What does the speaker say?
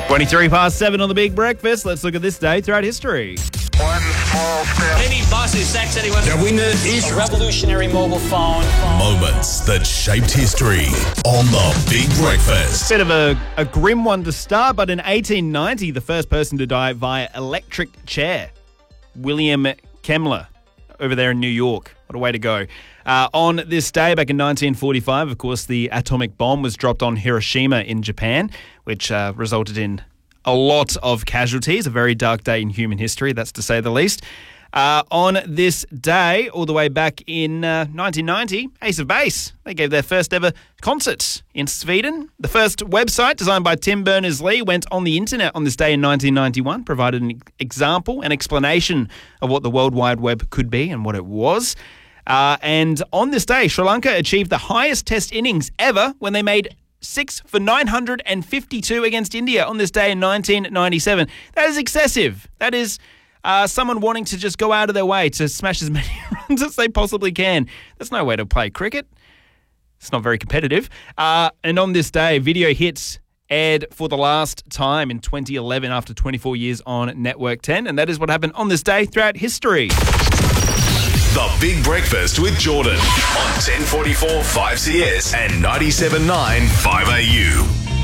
23 past 7 on the Big Breakfast. Let's look at this day throughout history. One small step. Any bus is sex anyone. The winner is A revolutionary mobile phone. Moments that shaped history on the Big Breakfast. Bit of a grim one to start, but in 1890, the first person to die via electric chair, William Kemmler, over there in New York. What a way to go. On this day, back in 1945, of course, the atomic bomb was dropped on Hiroshima in Japan, which resulted in a lot of casualties. A very dark day in human history, that's to say the least. On this day, all the way back in 1990, Ace of Base, they gave their first ever concert in Sweden. The first website, designed by Tim Berners-Lee, went on the internet on this day in 1991, provided an example, an explanation of what the World Wide Web could be and what it was. And on this day, Sri Lanka achieved the highest test innings ever when they made 6 for 952 against India on this day in 1997. That is excessive. That is someone wanting to just go out of their way to smash as many runs as they possibly can. That's no way to play cricket. It's not very competitive. And on this day, Video Hits aired for the last time in 2011 after 24 years on Network 10. And that is what happened on this day throughout history. The Big Breakfast with Jordan on 1044 5CS and 97.9 5AU.